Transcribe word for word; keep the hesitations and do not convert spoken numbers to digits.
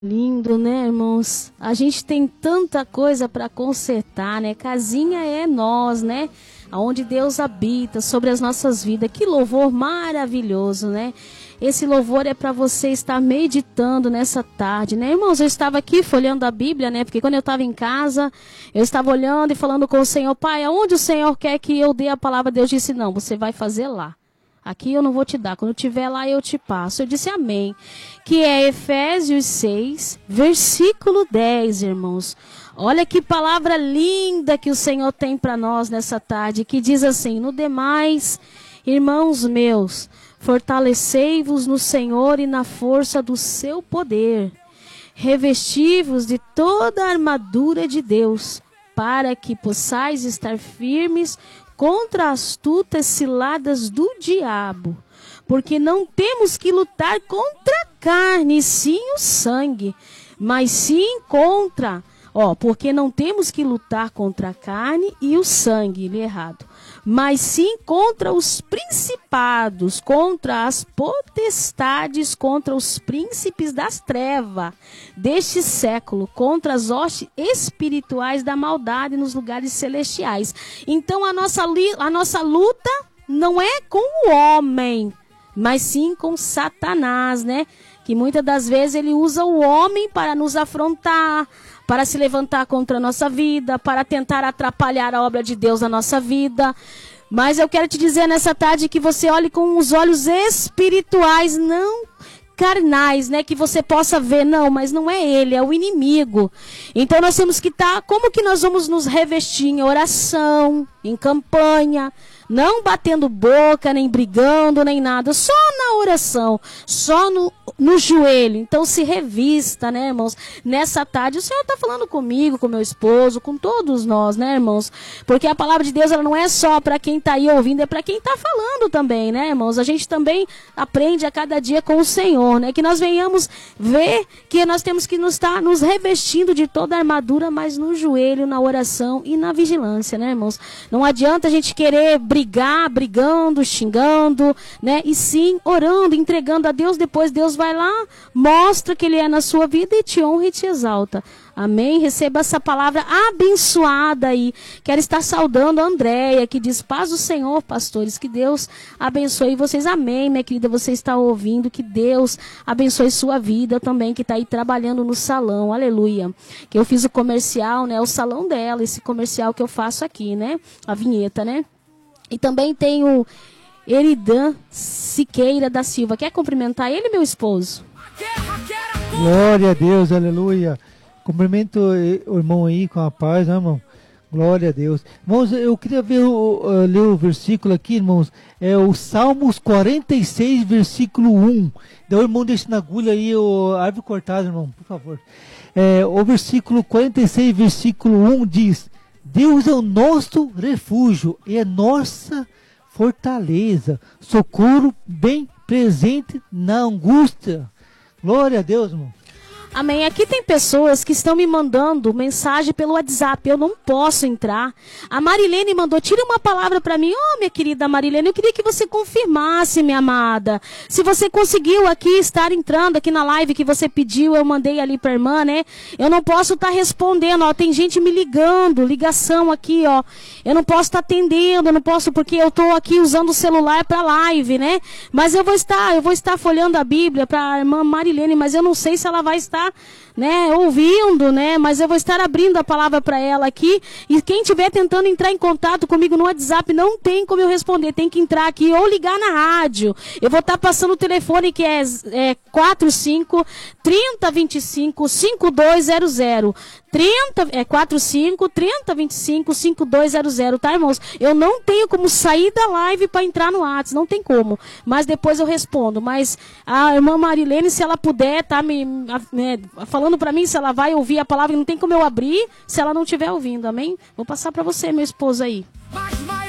Lindo, né, irmãos? A gente tem tanta coisa para consertar, né? Casinha é nós, né? Aonde Deus habita sobre as nossas vidas. Que louvor maravilhoso, né? Esse louvor é para você estar meditando nessa tarde, né, irmãos? Eu estava aqui folheando a Bíblia, né? Porque quando eu estava em casa, eu estava olhando e falando com o Senhor, Pai, aonde o Senhor quer que eu dê a palavra? Deus disse, não, você vai fazer lá. Aqui eu não vou te dar, quando eu estiver lá eu te passo. Eu disse amém. Que é Efésios seis, versículo dez, irmãos. Olha que palavra linda que o Senhor tem para nós nessa tarde, que diz assim, no demais, irmãos meus, fortalecei-vos no Senhor e na força do seu poder. Revesti-vos de toda a armadura de Deus, para que possais estar firmes contra as astutas ciladas do diabo, porque não temos que lutar contra a carne, sim o sangue, mas sim contra, ó, porque não temos que lutar contra a carne e o sangue, ele é errado, mas sim contra os principados, contra as potestades, contra os príncipes das trevas deste século, contra as hostes espirituais da maldade nos lugares celestiais. Então a nossa, a nossa luta não é com o homem, mas sim com Satanás, né? Que muitas das vezes ele usa o homem para nos afrontar, para se levantar contra a nossa vida, para tentar atrapalhar a obra de Deus na nossa vida. Mas eu quero te dizer nessa tarde que você olhe com os olhos espirituais, não carnais, né? Que você possa ver, não, mas não é ele, é o inimigo. Então nós temos que estar, como que nós vamos nos revestir? Em oração, em campanha, não batendo boca, nem brigando, nem nada, só na oração, só no, no joelho. Então se revista, né, irmãos? Nessa tarde o Senhor está falando comigo, com meu esposo, com todos nós, né, irmãos? Porque a palavra de Deus ela não é só para quem está aí ouvindo, é para quem está falando também, né, irmãos? A gente também aprende a cada dia com o Senhor, né? Que nós venhamos ver que nós temos que nos estar nos revestindo de toda a armadura, mas no joelho, na oração e na vigilância, né, irmãos? Não adianta a gente querer brigar, brigando, xingando, né? E sim, orando, entregando a Deus, depois Deus vai lá, mostra que Ele é na sua vida e te honra e te exalta. Amém? Receba essa palavra abençoada aí. Quero estar saudando a Andréia, que diz, paz do Senhor, pastores, que Deus abençoe vocês. Amém, minha querida, você está ouvindo, que Deus abençoe sua vida também, que está aí trabalhando no salão, aleluia. Que eu fiz o comercial, né, o salão dela, esse comercial que eu faço aqui, né, a vinheta, né. E também tem o Eridan Siqueira da Silva. Quer cumprimentar ele, meu esposo? Glória a Deus, aleluia. Cumprimento o irmão aí com a paz, né, irmão? Glória a Deus. Irmãos, eu queria ver o, uh, ler o versículo aqui, irmãos. É o Salmos quarenta e seis, versículo um. Dá o irmão deixa na agulha aí, o árvore cortada, irmão, por favor. É, o versículo quarenta e seis, versículo um diz: Deus é o nosso refúgio e a nossa fortaleza, socorro bem presente na angústia. Glória a Deus, irmão. Amém. Aqui tem pessoas que estão me mandando mensagem pelo WhatsApp. Eu não posso entrar. A Marilene mandou, tira uma palavra para mim. Oh, minha querida Marilene, eu queria que você confirmasse, minha amada. Se você conseguiu aqui estar entrando aqui na live que você pediu, eu mandei ali para a irmã, né? Eu não posso estar respondendo, ó. Tem gente me ligando, ligação aqui, ó. Eu não posso estar atendendo, eu não posso porque eu estou aqui usando o celular para live, né? Mas eu vou estar, eu vou estar folhando a Bíblia para a irmã Marilene, mas eu não sei se ela vai estar, né, ouvindo, né, mas eu vou estar abrindo a palavra para ela aqui, e quem estiver tentando entrar em contato comigo no WhatsApp, não tem como eu responder, tem que entrar aqui ou ligar na rádio. Eu vou estar passando o telefone que é, é quatro cinco, trinta, vinte e cinco, cinco dois zero zero. trinta, é quatro cinco, trinta, vinte e cinco, cinco dois zero zero, tá, irmãos? Eu não tenho como sair da live para entrar no WhatsApp, não tem como, mas depois eu respondo. Mas a irmã Marilene, se ela puder, tá me, me falando para mim se ela vai ouvir a palavra, não tem como eu abrir se ela não estiver ouvindo, amém? Vou passar para você, meu esposo aí.